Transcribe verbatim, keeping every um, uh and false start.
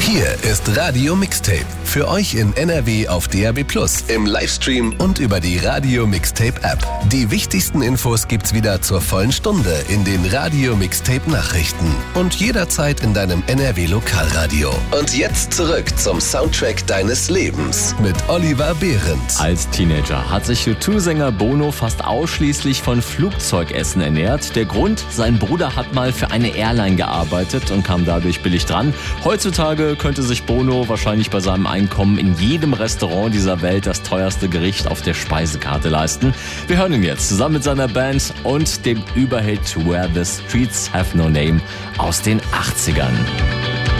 Hier ist Radio Mixtape. Für euch in N R W auf D A B plus, im Livestream und über die Radio Mixtape App. Die wichtigsten Infos gibt's wieder zur vollen Stunde in den Radio Mixtape Nachrichten und jederzeit in deinem N R W Lokalradio. Und jetzt zurück zum Soundtrack deines Lebens mit Oliver Behrendt. Als Teenager hat sich U zwei Sänger Bono fast ausschließlich von Flugzeugessen ernährt. Der Grund: sein Bruder hat mal für eine Airline gearbeitet und kam dadurch billig dran. Heutzutage könnte sich Bono wahrscheinlich bei seinem Einkommen in jedem Restaurant dieser Welt das teuerste Gericht auf der Speisekarte leisten. Wir hören ihn jetzt zusammen mit seiner Band und dem Überhit Where the Streets Have No Name aus den achtzigern.